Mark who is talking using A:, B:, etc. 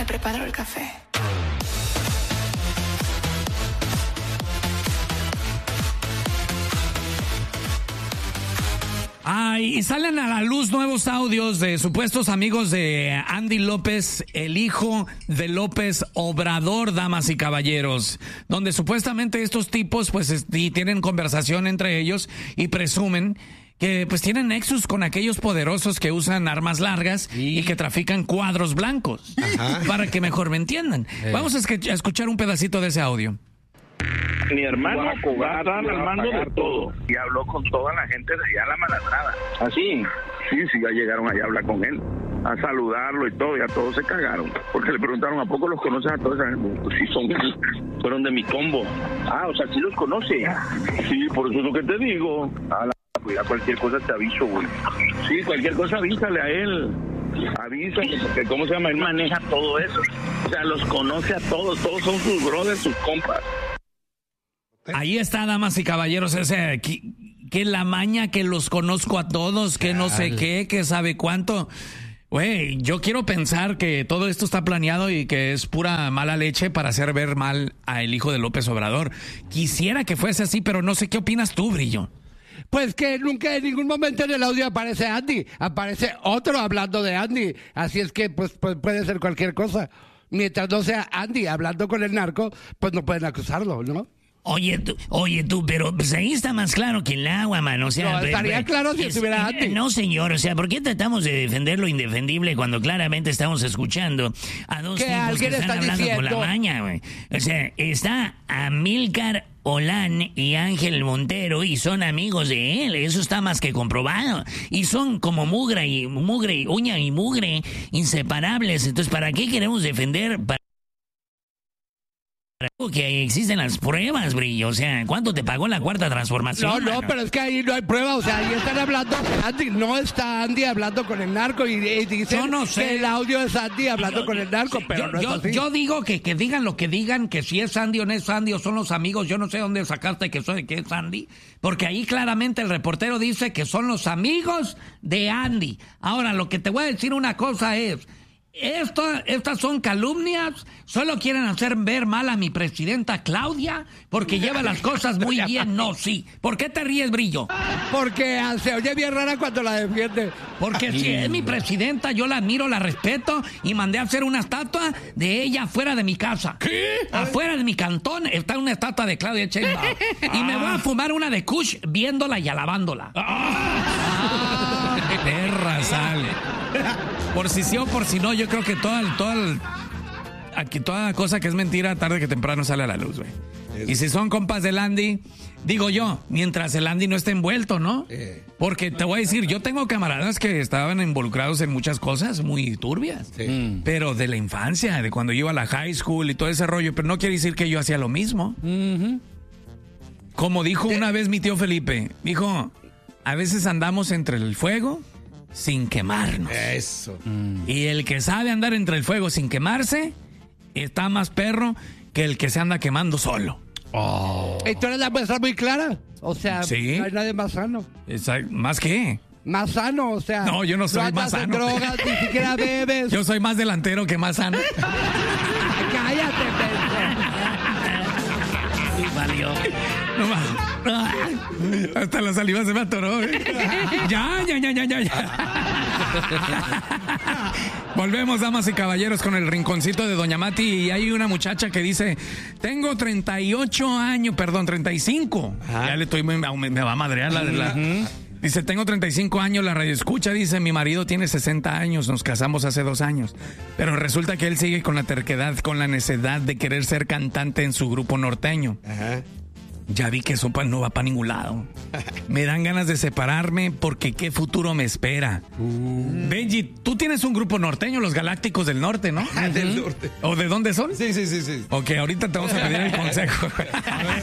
A: me preparo el café.
B: Y salen a la luz nuevos audios de supuestos amigos de Andy López, el hijo de López Obrador, damas y caballeros, donde supuestamente estos tipos pues tienen conversación entre ellos y presumen que pues tienen nexus con aquellos poderosos que usan armas largas y que trafican cuadros blancos. Ajá. Para que mejor me entiendan. Vamos a escuchar un pedacito de ese audio.
C: Mi hermano va a estar al mando de todo. Y habló con toda la gente de allá, la Malandrada. ¿Así? Sí, ya llegaron allá a hablar con él, a saludarlo y todo, y a todos se cagaron. Porque le preguntaron, ¿a poco los conoces a todos? Pues sí, fueron de mi combo. O sea, ¿sí los conoce? Sí, por eso es lo que te digo. Pues a cualquier cosa te aviso, güey. Sí, cualquier cosa avísale a él. Avísale, porque ¿cómo se llama? Él maneja todo eso. O sea, los conoce a todos son sus brothers, sus compas.
B: Ahí está, damas y caballeros, ese que la maña, que los conozco a todos, que no sé qué, que sabe cuánto. Güey, yo quiero pensar que todo esto está planeado y que es pura mala leche para hacer ver mal a el hijo de López Obrador. Quisiera que fuese así, pero no sé qué opinas tú, Brillo.
D: Pues que nunca en ningún momento en el audio aparece Andy, aparece otro hablando de Andy, así es que pues puede ser cualquier cosa. Mientras no sea Andy hablando con el narco, pues no pueden acusarlo, ¿no?
E: Oye tú, pero pues ahí está más claro que el agua, mano. O sea,
D: no, estaría claro si estuviera Andy.
E: No, señor, o sea, ¿por qué tratamos de defender lo indefendible cuando claramente estamos escuchando a dos tipos que están hablando con la maña, güey? O sea, está Amílcar Olán y Ángel Montero y son amigos de él, eso está más que comprobado. Y son como mugre, uña y mugre, inseparables. Entonces, ¿para qué queremos defender? Que existen las pruebas, Brillo. O sea, ¿cuánto te pagó la cuarta transformación?
D: No, pero es que ahí no hay prueba. O sea, ahí están hablando de Andy. No está Andy hablando con el narco y dicen que el audio es Andy hablando con el narco, pero no es así.
B: Yo digo que digan lo que digan, que si es Andy o no es Andy o son los amigos. Yo no sé dónde sacaste que es Andy, porque ahí claramente el reportero dice que son los amigos de Andy. Ahora, lo que te voy a decir una cosa es... Estas son calumnias, solo quieren hacer ver mal a mi presidenta Claudia, porque lleva las cosas muy bien, no, sí. ¿Por qué te ríes, Brillo?
D: Porque se oye bien rara cuando la defiende.
B: Porque si es mi presidenta, yo la admiro, la respeto, y mandé a hacer una estatua de ella afuera de mi casa.
D: ¿Qué?
B: Afuera de mi cantón está una estatua de Claudia Sheinbaum. Y me voy a fumar una de Kush viéndola y alabándola. Perra sale. Por si sí o por si no, yo creo que toda cosa que es mentira, tarde que temprano sale a la luz, güey. Y si son compas del Andy, digo yo, mientras el Andy no esté envuelto, ¿no? Porque te voy a decir, yo tengo camaradas que estaban involucrados en muchas cosas muy turbias. Sí. Pero de la infancia, de cuando yo iba a la high school y todo ese rollo, pero no quiere decir que yo hacía lo mismo. Uh-huh. Como dijo una vez mi tío Felipe, dijo, a veces andamos entre el fuego sin quemarnos.
F: Eso.
B: Y el que sabe andar entre el fuego sin quemarse está más perro que el que se anda quemando solo.
D: ¿Y tú eres la muestra muy clara? O sea,
B: ¿sí?
D: No hay nadie más sano.
B: ¿Más qué?
D: Más sano, o sea.
B: No, yo no soy más sano.
D: No andas en drogas, ni siquiera bebes.
B: Yo soy más delantero que más sano.
D: Cállate, pendejo.
E: Valió.
B: No más. Hasta la saliva se me atoró. Ya. Volvemos, damas y caballeros, con el rinconcito de Doña Mati. Y hay una muchacha que dice, tengo 35. Ajá. Ya le estoy, me va a madrear la de la... Dice, tengo 35 años, la radio escucha, dice, mi marido tiene 60 años, nos casamos hace 2 años. Pero resulta que él sigue con la terquedad, con la necedad de querer ser cantante en su grupo norteño. Ajá. Ya vi que eso no va para ningún lado. Me dan ganas de separarme porque qué futuro me espera. Benji, tú tienes un grupo norteño, los Galácticos del Norte, ¿no?
F: Del norte.
B: ¿O de dónde son?
F: Sí.
B: Ok, ahorita te vamos a pedir el consejo.